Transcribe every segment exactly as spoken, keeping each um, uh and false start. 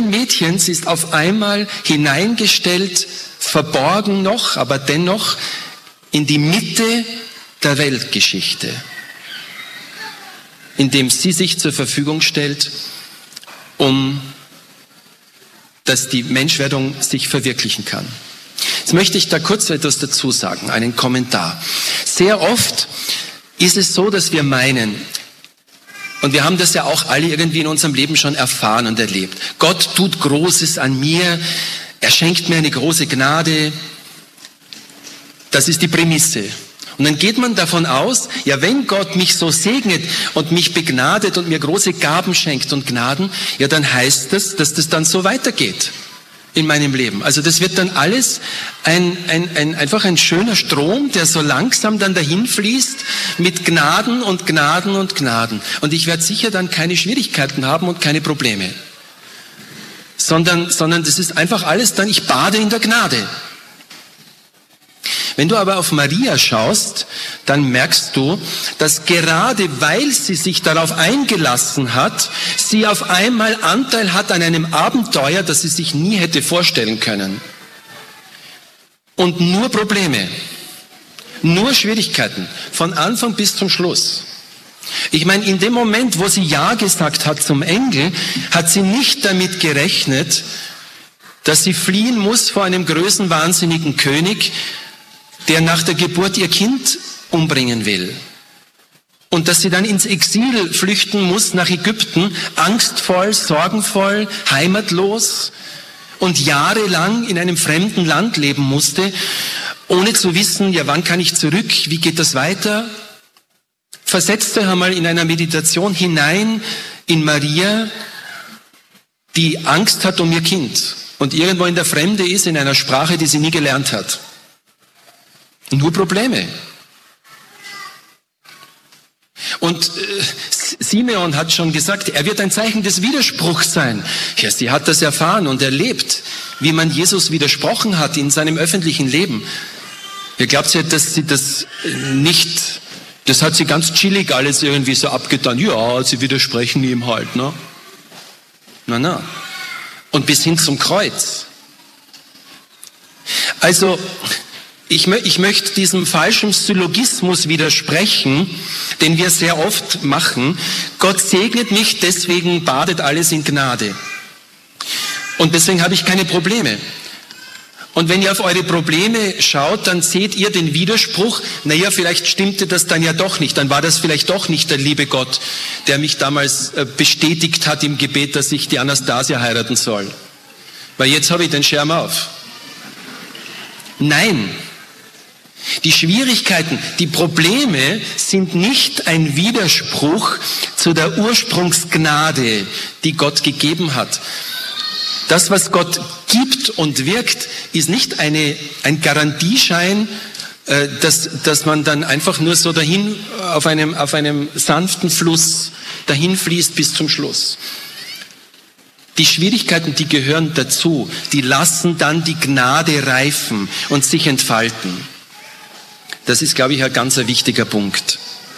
kleinen Mädchens ist auf einmal hineingestellt, verborgen noch, aber dennoch in die Mitte der Weltgeschichte, indem sie sich zur Verfügung stellt, um dass die Menschwerdung sich verwirklichen kann. Jetzt möchte ich da kurz etwas dazu sagen, einen Kommentar. Sehr oft ist es so, dass wir meinen, und wir haben das ja auch alle irgendwie in unserem Leben schon erfahren und erlebt, Gott tut Großes an mir, er schenkt mir eine große Gnade, das ist die Prämisse. Und dann geht man davon aus, ja, wenn Gott mich so segnet und mich begnadet und mir große Gaben schenkt und Gnaden, ja, dann heißt das, dass das dann so weitergeht in meinem Leben. Also das wird dann alles ein, ein, ein, einfach ein schöner Strom, der so langsam dann dahin fließt mit Gnaden und Gnaden und Gnaden. Und ich werde sicher dann keine Schwierigkeiten haben und keine Probleme. Sondern, sondern das ist einfach alles dann, ich bade in der Gnade. Wenn du aber auf Maria schaust, dann merkst du, dass gerade weil sie sich darauf eingelassen hat, sie auf einmal Anteil hat an einem Abenteuer, das sie sich nie hätte vorstellen können. Und nur Probleme, nur Schwierigkeiten, von Anfang bis zum Schluss. Ich meine, in dem Moment, wo sie Ja gesagt hat zum Engel, hat sie nicht damit gerechnet, dass sie fliehen muss vor einem größenwahnsinnigen König, der nach der Geburt ihr Kind umbringen will. Und dass sie dann ins Exil flüchten muss nach Ägypten, angstvoll, sorgenvoll, heimatlos und jahrelang in einem fremden Land leben musste, ohne zu wissen, ja, wann kann ich zurück, wie geht das weiter? Versetzt euch einmal in einer Meditation hinein in Maria, die Angst hat um ihr Kind und irgendwo in der Fremde ist, in einer Sprache, die sie nie gelernt hat. Nur Probleme. Und äh, Simeon hat schon gesagt, er wird ein Zeichen des Widerspruchs sein. Ja, sie hat das erfahren und erlebt, wie man Jesus widersprochen hat in seinem öffentlichen Leben. Ihr glaubt ja, dass sie das nicht, das hat sie ganz chillig alles irgendwie so abgetan. Ja, sie widersprechen ihm halt, ne? Na, na. Und bis hin zum Kreuz. Also, Ich, mö- ich möchte diesem falschen Syllogismus widersprechen, den wir sehr oft machen. Gott segnet mich, deswegen badet alles in Gnade. Und deswegen habe ich keine Probleme. Und wenn ihr auf eure Probleme schaut, dann seht ihr den Widerspruch, naja, vielleicht stimmte das dann ja doch nicht. Dann war das vielleicht doch nicht der liebe Gott, der mich damals äh, bestätigt hat im Gebet, dass ich die Anastasia heiraten soll. Weil jetzt habe ich den Schirm auf. Nein. Die Schwierigkeiten, die Probleme sind nicht ein Widerspruch zu der Ursprungsgnade, die Gott gegeben hat. Das, was Gott gibt und wirkt, ist nicht eine, ein Garantieschein, äh, dass, dass man dann einfach nur so dahin auf einem, auf einem sanften Fluss dahin fließt bis zum Schluss. Die Schwierigkeiten, die gehören dazu, die lassen dann die Gnade reifen und sich entfalten. Das ist, glaube ich, ein ganz wichtiger Punkt.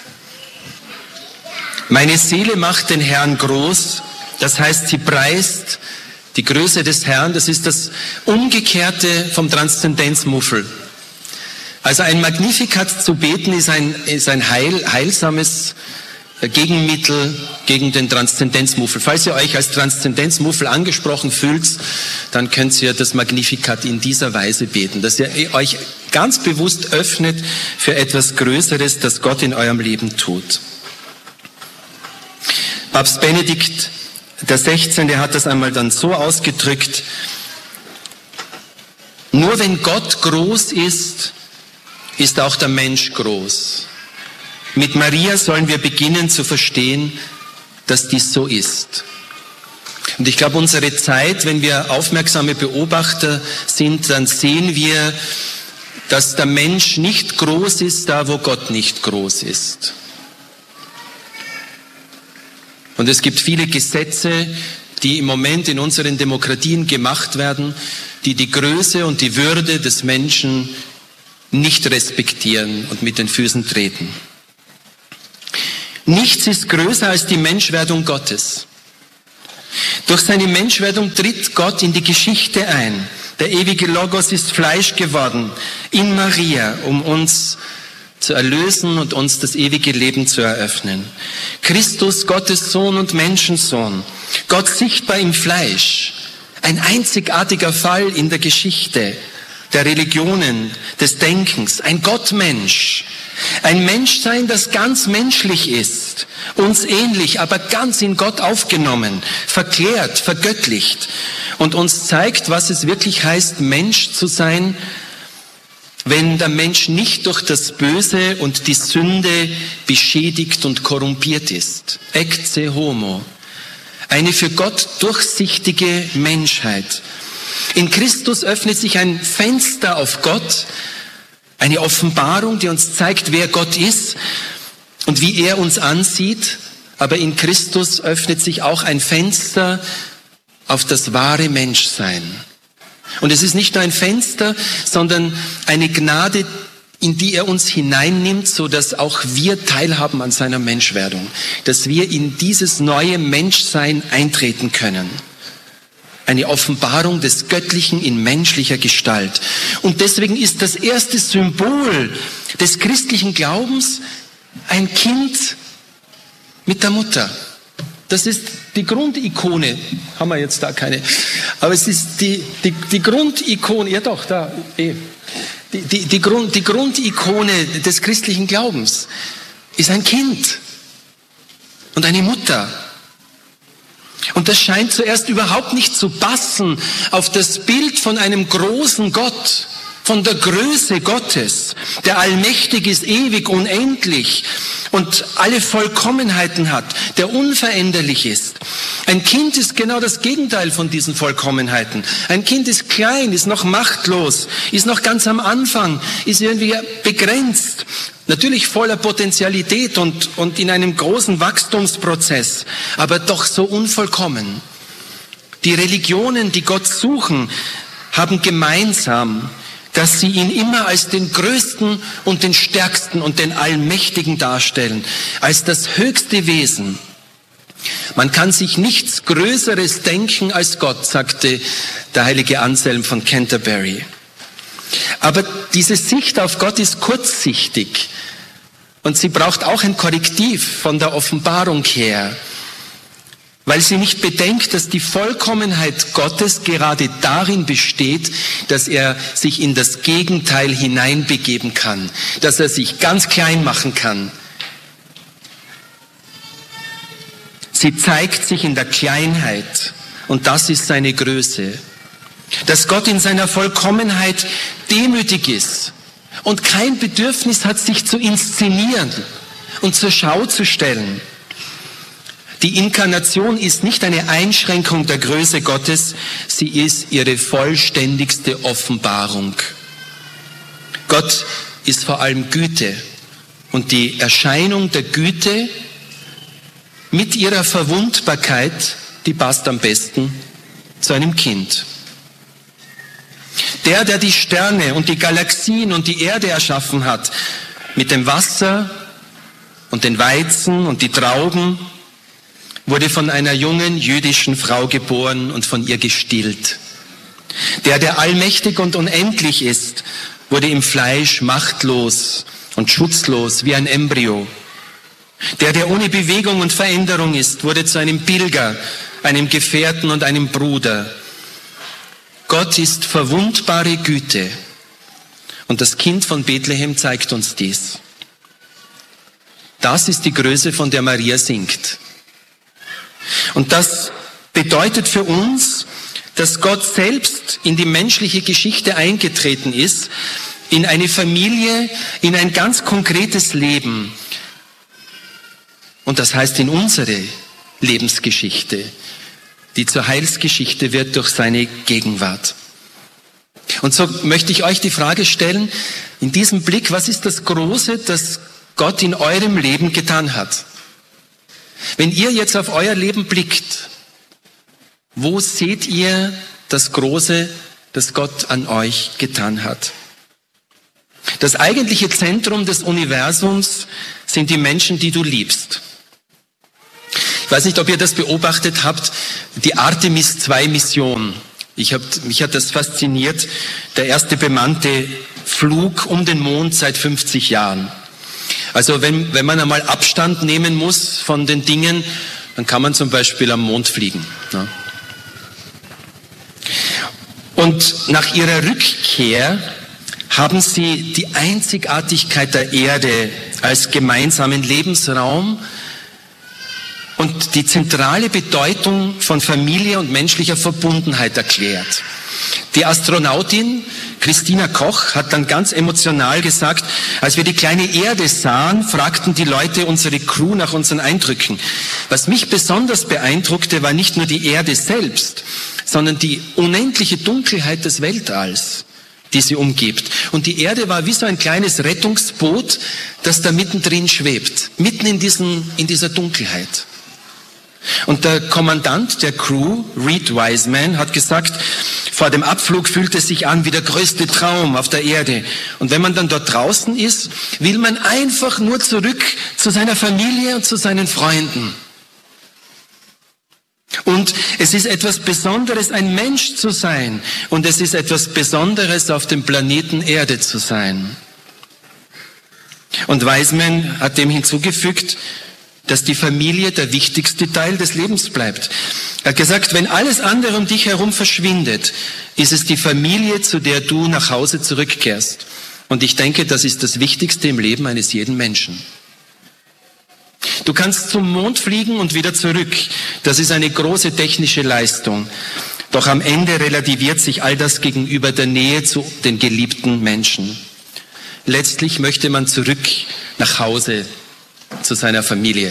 Meine Seele macht den Herrn groß, das heißt, sie preist die Größe des Herrn, das ist das Umgekehrte vom Transzendenzmuffel. Also ein Magnificat zu beten ist ein, ist ein heil, heilsames Gegenmittel gegen den Transzendenzmuffel. Falls ihr euch als Transzendenzmuffel angesprochen fühlt, dann könnt ihr das Magnificat in dieser Weise beten, dass ihr euch ganz bewusst öffnet für etwas Größeres, das Gott in eurem Leben tut. Papst Benedikt der Sechzehnte hat das einmal dann so ausgedrückt: Nur wenn Gott groß ist, ist auch der Mensch groß. Mit Maria sollen wir beginnen zu verstehen, dass dies so ist. Und ich glaube, unsere Zeit, wenn wir aufmerksame Beobachter sind, dann sehen wir, dass der Mensch nicht groß ist, da wo Gott nicht groß ist. Und es gibt viele Gesetze, die im Moment in unseren Demokratien gemacht werden, die die Größe und die Würde des Menschen nicht respektieren und mit den Füßen treten. Nichts ist größer als die Menschwerdung Gottes. Durch seine Menschwerdung tritt Gott in die Geschichte ein. Der ewige Logos ist Fleisch geworden in Maria, um uns zu erlösen und uns das ewige Leben zu eröffnen. Christus, Gottes Sohn und Menschensohn, Gott sichtbar im Fleisch. Ein einzigartiger Fall in der Geschichte der Religionen, des Denkens. Ein Gottmensch. Ein Menschsein, das ganz menschlich ist, uns ähnlich, aber ganz in Gott aufgenommen, verklärt, vergöttlicht und uns zeigt, was es wirklich heißt, Mensch zu sein, wenn der Mensch nicht durch das Böse und die Sünde beschädigt und korrumpiert ist. Ecce homo. Eine für Gott durchsichtige Menschheit. In Christus öffnet sich ein Fenster auf Gott, eine Offenbarung, die uns zeigt, wer Gott ist und wie er uns ansieht. Aber in Christus öffnet sich auch ein Fenster auf das wahre Menschsein. Und es ist nicht nur ein Fenster, sondern eine Gnade, in die er uns hineinnimmt, so dass auch wir teilhaben an seiner Menschwerdung, dass wir in dieses neue Menschsein eintreten können. Eine Offenbarung des Göttlichen in menschlicher Gestalt. Und deswegen ist das erste Symbol des christlichen Glaubens ein Kind mit der Mutter. Das ist die Grundikone. Haben wir jetzt da keine. Aber es ist die, die, die Grundikone. Ja doch, da. Eh. Die, die, die, Grund, die Grundikone des christlichen Glaubens ist ein Kind und eine Mutter. Und das scheint zuerst überhaupt nicht zu passen auf das Bild von einem großen Gott, von der Größe Gottes. Der allmächtig ist, ewig, unendlich und alle Vollkommenheiten hat, der unveränderlich ist. Ein Kind ist genau das Gegenteil von diesen Vollkommenheiten. Ein Kind ist klein, ist noch machtlos, ist noch ganz am Anfang, ist irgendwie begrenzt. Natürlich voller Potentialität und, und in einem großen Wachstumsprozess, aber doch so unvollkommen. Die Religionen, die Gott suchen, haben gemeinsam, dass sie ihn immer als den Größten und den Stärksten und den Allmächtigen darstellen, als das höchste Wesen. Man kann sich nichts Größeres denken als Gott, sagte der heilige Anselm von Canterbury. Aber diese Sicht auf Gott ist kurzsichtig und sie braucht auch ein Korrektiv von der Offenbarung her, weil sie nicht bedenkt, dass die Vollkommenheit Gottes gerade darin besteht, dass er sich in das Gegenteil hineinbegeben kann, dass er sich ganz klein machen kann. Sie zeigt sich in der Kleinheit und das ist seine Größe. Dass Gott in seiner Vollkommenheit demütig ist und kein Bedürfnis hat, sich zu inszenieren und zur Schau zu stellen. Die Inkarnation ist nicht eine Einschränkung der Größe Gottes, sie ist ihre vollständigste Offenbarung. Gott ist vor allem Güte und die Erscheinung der Güte mit ihrer Verwundbarkeit, die passt am besten zu einem Kind. Der, der die Sterne und die Galaxien und die Erde erschaffen hat, mit dem Wasser und den Weizen und die Trauben, wurde von einer jungen jüdischen Frau geboren und von ihr gestillt. Der, der allmächtig und unendlich ist, wurde im Fleisch machtlos und schutzlos wie ein Embryo. Der, der ohne Bewegung und Veränderung ist, wurde zu einem Pilger, einem Gefährten und einem Bruder. Gott ist verwundbare Güte. Und das Kind von Bethlehem zeigt uns dies. Das ist die Größe, von der Maria singt. Und das bedeutet für uns, dass Gott selbst in die menschliche Geschichte eingetreten ist, in eine Familie, in ein ganz konkretes Leben. Und das heißt in unsere Lebensgeschichte, die zur Heilsgeschichte wird durch seine Gegenwart. Und so möchte ich euch die Frage stellen, in diesem Blick, was ist das Große, das Gott in eurem Leben getan hat? Wenn ihr jetzt auf euer Leben blickt, wo seht ihr das Große, das Gott an euch getan hat? Das eigentliche Zentrum des Universums sind die Menschen, die du liebst. Ich weiß nicht, ob ihr das beobachtet habt, die Artemis zwei Mission. Ich hab, mich hat das fasziniert, der erste bemannte Flug um den Mond seit fünfzig Jahren. Also wenn, wenn man einmal Abstand nehmen muss von den Dingen, dann kann man zum Beispiel am Mond fliegen. Ja. Und nach ihrer Rückkehr haben sie die Einzigartigkeit der Erde als gemeinsamen Lebensraum und die zentrale Bedeutung von Familie und menschlicher Verbundenheit erklärt. Die Astronautin Christina Koch hat dann ganz emotional gesagt, als wir die kleine Erde sahen, fragten die Leute unsere Crew nach unseren Eindrücken. Was mich besonders beeindruckte, war nicht nur die Erde selbst, sondern die unendliche Dunkelheit des Weltalls, die sie umgibt. Und die Erde war wie so ein kleines Rettungsboot, das da mittendrin schwebt, mitten in diesen, in dieser Dunkelheit. Und der Kommandant der Crew, Reed Wiseman, hat gesagt, vor dem Abflug fühlt es sich an wie der größte Traum auf der Erde. Und wenn man dann dort draußen ist, will man einfach nur zurück zu seiner Familie und zu seinen Freunden. Und es ist etwas Besonderes, ein Mensch zu sein. Und es ist etwas Besonderes, auf dem Planeten Erde zu sein. Und Wiseman hat dem hinzugefügt, dass die Familie der wichtigste Teil des Lebens bleibt. Er hat gesagt, wenn alles andere um dich herum verschwindet, ist es die Familie, zu der du nach Hause zurückkehrst. Und ich denke, das ist das Wichtigste im Leben eines jeden Menschen. Du kannst zum Mond fliegen und wieder zurück. Das ist eine große technische Leistung. Doch am Ende relativiert sich all das gegenüber der Nähe zu den geliebten Menschen. Letztlich möchte man zurück nach Hause zu seiner Familie.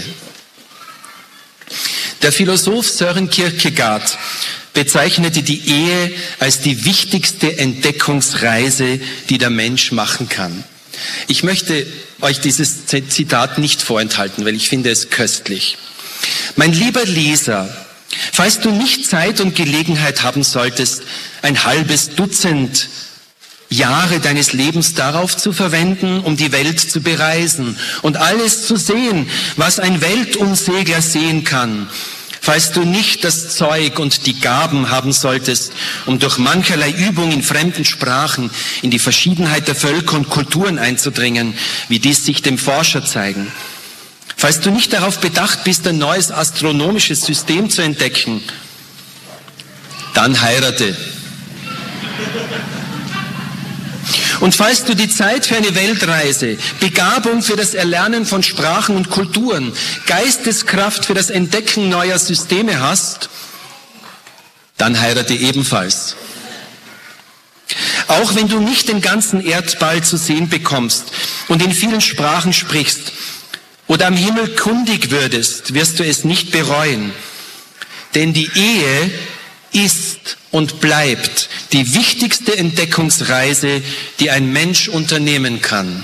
Der Philosoph Søren Kierkegaard bezeichnete die Ehe als die wichtigste Entdeckungsreise, die der Mensch machen kann. Ich möchte euch dieses Zitat nicht vorenthalten, weil ich finde es köstlich. Mein lieber Leser, falls du nicht Zeit und Gelegenheit haben solltest, ein halbes Dutzend Jahre deines Lebens darauf zu verwenden, um die Welt zu bereisen und alles zu sehen, was ein Weltumsegler sehen kann. Falls du nicht das Zeug und die Gaben haben solltest, um durch mancherlei Übung in fremden Sprachen in die Verschiedenheit der Völker und Kulturen einzudringen, wie dies sich dem Forscher zeigen. Falls du nicht darauf bedacht bist, ein neues astronomisches System zu entdecken, dann heirate. Und falls du die Zeit für eine Weltreise, Begabung für das Erlernen von Sprachen und Kulturen, Geisteskraft für das Entdecken neuer Systeme hast, dann heirate ebenfalls. Auch wenn du nicht den ganzen Erdball zu sehen bekommst und in vielen Sprachen sprichst oder am Himmel kundig würdest, wirst du es nicht bereuen. Denn die Ehe ist und bleibt die wichtigste Entdeckungsreise, die ein Mensch unternehmen kann.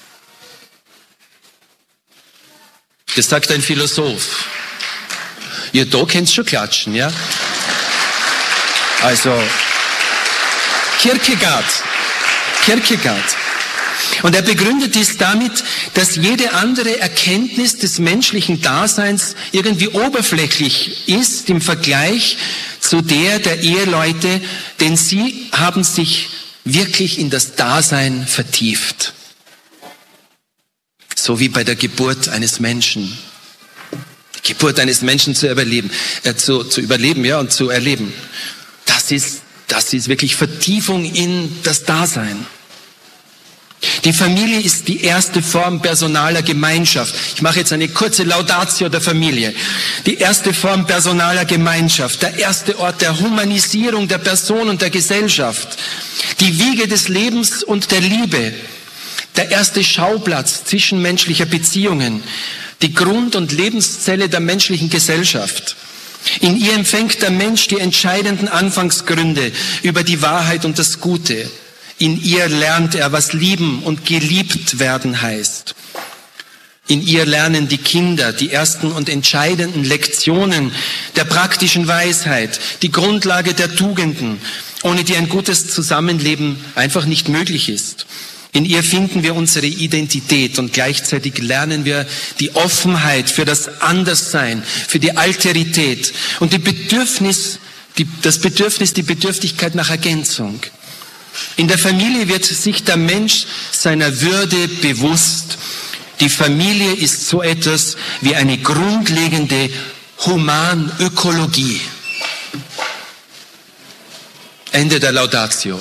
Das sagt ein Philosoph. Ihr da könnt's schon klatschen, ja? Also, Kierkegaard. Kierkegaard. Und er begründet dies damit, dass jede andere Erkenntnis des menschlichen Daseins irgendwie oberflächlich ist im Vergleich zu der der Eheleute, denn sie haben sich wirklich in das Dasein vertieft. So wie bei der Geburt eines Menschen. Die Geburt eines Menschen zu überleben, äh, zu, zu überleben, ja, und zu erleben. Das ist, das ist wirklich Vertiefung in das Dasein. Die Familie ist die erste Form personaler Gemeinschaft. Ich mache jetzt eine kurze Laudatio der Familie. Die erste Form personaler Gemeinschaft, der erste Ort der Humanisierung der Person und der Gesellschaft, die Wiege des Lebens und der Liebe, der erste Schauplatz zwischenmenschlicher Beziehungen, die Grund- und Lebenszelle der menschlichen Gesellschaft. In ihr empfängt der Mensch die entscheidenden Anfangsgründe über die Wahrheit und das Gute. In ihr lernt er, was lieben und geliebt werden heißt. In ihr lernen die Kinder die ersten und entscheidenden Lektionen der praktischen Weisheit, die Grundlage der Tugenden, ohne die ein gutes Zusammenleben einfach nicht möglich ist. In ihr finden wir unsere Identität und gleichzeitig lernen wir die Offenheit für das Anderssein, für die Alterität und die Bedürfnis, die, das Bedürfnis, die Bedürftigkeit nach Ergänzung. In der Familie wird sich der Mensch seiner Würde bewusst. Die Familie ist so etwas wie eine grundlegende Humanökologie. Ende der Laudatio.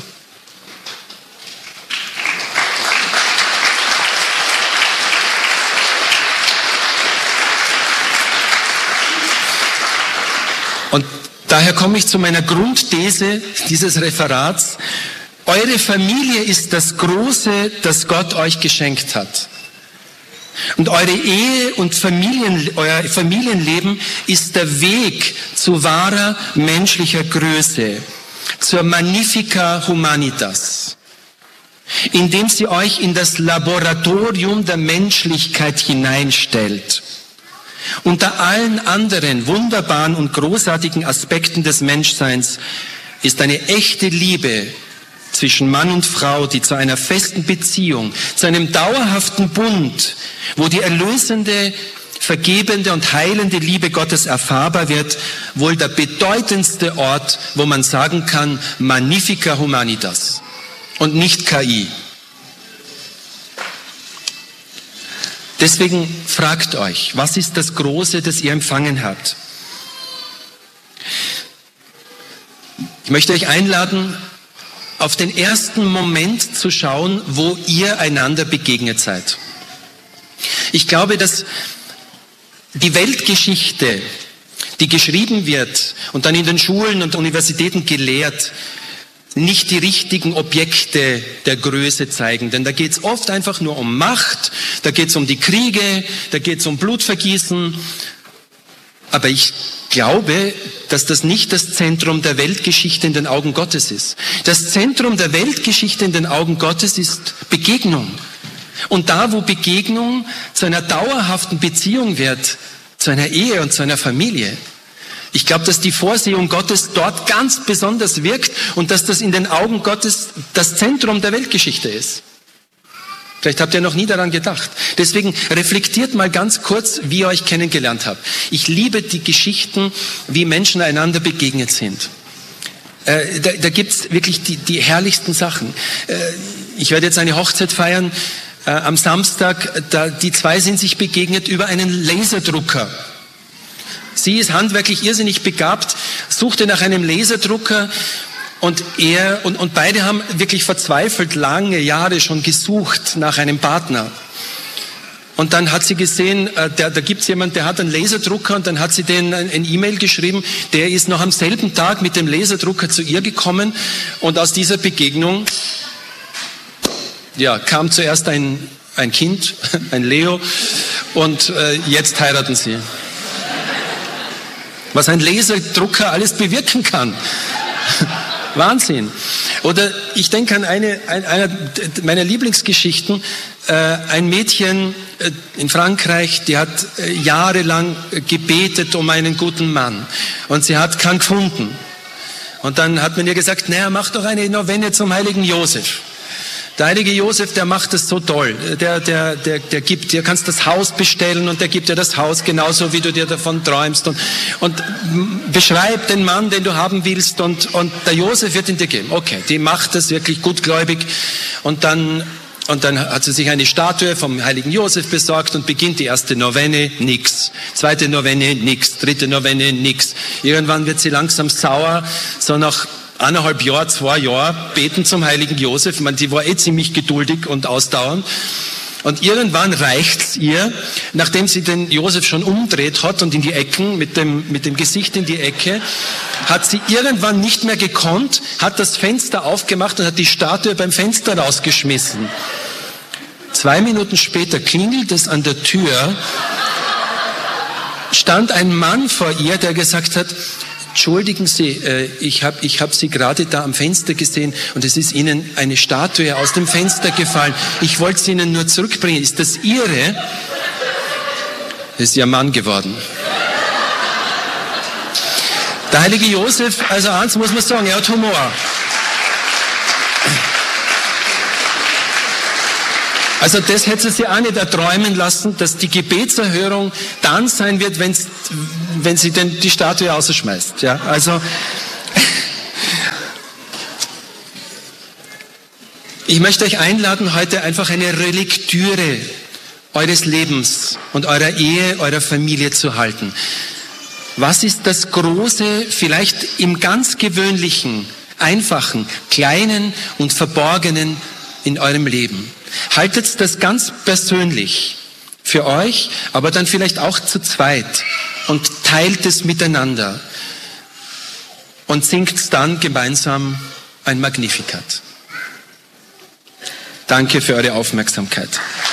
Und daher komme ich zu meiner Grundthese dieses Referats. Eure Familie ist das Große, das Gott euch geschenkt hat. Und eure Ehe und Familien, euer Familienleben ist der Weg zu wahrer menschlicher Größe, zur Magnifica Humanitas, indem sie euch in das Laboratorium der Menschlichkeit hineinstellt. Unter allen anderen wunderbaren und großartigen Aspekten des Menschseins ist eine echte Liebe zwischen Mann und Frau, die zu einer festen Beziehung, zu einem dauerhaften Bund, wo die erlösende, vergebende und heilende Liebe Gottes erfahrbar wird, wohl der bedeutendste Ort, wo man sagen kann, Magnifica Humanitas und nicht K I. Deswegen fragt euch, was ist das Große, das ihr empfangen habt? Ich möchte euch einladen, auf den ersten Moment zu schauen, wo ihr einander begegnet seid. Ich glaube, dass die Weltgeschichte, die geschrieben wird und dann in den Schulen und Universitäten gelehrt, nicht die richtigen Objekte der Größe zeigen. Denn da geht es oft einfach nur um Macht, da geht es um die Kriege, da geht es um Blutvergießen. Aber ich glaube, dass das nicht das Zentrum der Weltgeschichte in den Augen Gottes ist. Das Zentrum der Weltgeschichte in den Augen Gottes ist Begegnung. Und da, wo Begegnung zu einer dauerhaften Beziehung wird, zu einer Ehe und zu einer Familie, ich glaube, dass die Vorsehung Gottes dort ganz besonders wirkt und dass das in den Augen Gottes das Zentrum der Weltgeschichte ist. Vielleicht habt ihr noch nie daran gedacht. Deswegen reflektiert mal ganz kurz, wie ihr euch kennengelernt habt. Ich liebe die Geschichten, wie Menschen einander begegnet sind. Äh, da da gibt es wirklich die, die herrlichsten Sachen. Äh, ich werde jetzt eine Hochzeit feiern äh, am Samstag. Da, die zwei sind sich begegnet über einen Laserdrucker. Sie ist handwerklich irrsinnig begabt, suchte nach einem Laserdrucker und er und, und beide haben wirklich verzweifelt lange Jahre schon gesucht nach einem Partner. Und dann hat sie gesehen, äh, der, da gibt's jemand, der hat einen Laserdrucker und dann hat sie den ein, ein E-Mail geschrieben, der ist noch am selben Tag mit dem Laserdrucker zu ihr gekommen und aus dieser Begegnung ja, kam zuerst ein, ein Kind, ein Leo und äh, jetzt heiraten sie. Was ein Laserdrucker alles bewirken kann. Wahnsinn. Oder ich denke an eine, ein, einer meiner Lieblingsgeschichten. Äh, ein Mädchen äh, in Frankreich, die hat äh, jahrelang gebetet um einen guten Mann. Und sie hat keinen gefunden. Und dann hat man ihr gesagt, naja, mach doch eine Novenne zum heiligen Josef. Der heilige Josef, der macht das so toll. Der, der, der, der gibt dir, kannst das Haus bestellen und der gibt dir das Haus genauso, wie du dir davon träumst und, und beschreibt den Mann, den du haben willst und, und der Josef wird ihn dir geben. Okay, die macht das wirklich gutgläubig und dann, und dann hat sie sich eine Statue vom heiligen Josef besorgt und beginnt die erste Novenne, nix. Zweite Novenne, nix. Dritte Novenne, nix. Irgendwann wird sie langsam sauer, so nach eineinhalb Jahr, zwei Jahre beten zum heiligen Josef. Ich meine, die war eh ziemlich geduldig und ausdauernd. Und irgendwann reicht's ihr, nachdem sie den Josef schon umdreht hat und in die Ecken, mit dem, mit dem Gesicht in die Ecke, hat sie irgendwann nicht mehr gekonnt, hat das Fenster aufgemacht und hat die Statue beim Fenster rausgeschmissen. Zwei Minuten später klingelt es an der Tür, stand ein Mann vor ihr, der gesagt hat, entschuldigen Sie, äh, ich habe ich hab Sie gerade da am Fenster gesehen und es ist Ihnen eine Statue aus dem Fenster gefallen. Ich wollte sie Ihnen nur zurückbringen. Ist das Ihre? Das ist Ihr Mann geworden. Der heilige Josef, also eins muss man sagen, er hat Humor. Also das hätte sie auch nicht erträumen lassen, dass die Gebetserhörung dann sein wird, wenn's, wenn sie denn die Statue rausschmeißt. Ja, also ich möchte euch einladen, heute einfach eine Relektüre eures Lebens und eurer Ehe, eurer Familie zu halten. Was ist das Große, vielleicht im ganz gewöhnlichen, einfachen, kleinen und verborgenen in eurem Leben? Haltet das ganz persönlich für euch, aber dann vielleicht auch zu zweit und teilt es miteinander und singt dann gemeinsam ein Magnificat. Danke für eure Aufmerksamkeit.